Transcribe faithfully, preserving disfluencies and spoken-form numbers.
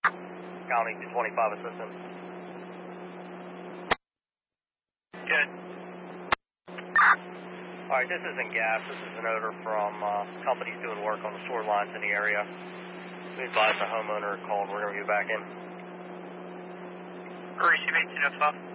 County two twenty-five assistant. Good. Alright, this isn't gas, this is an odor from uh, companies doing work on the sewer lines in the area. We advised the homeowner called, we're going to be back in. Receive eighteen oh five.